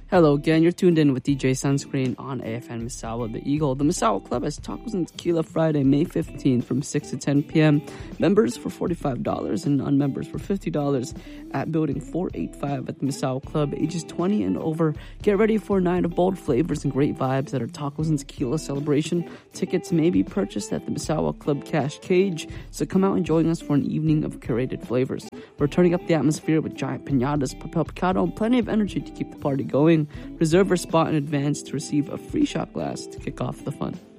Hello again, you're tuned in with DJ Sunscreen on AFN Misawa The Eagle. The Misawa Club has Tacos and Tequila Friday, May 15th from 6 to 10 p.m. Members for $45 and non-members for $50 at Building 485 at the Misawa Club. Ages 20 and over. Get ready for a night of bold flavors and great vibes at our Tacos and Tequila celebration. Tickets may be purchased at the Misawa Club Cash Cage, so come out and join us for an evening of curated flavors. We're turning up the atmosphere with giant piñatas, papel picado, and plenty of energy to keep the party going. Reserve your spot in advance to receive a free shot glass to kick off the fun.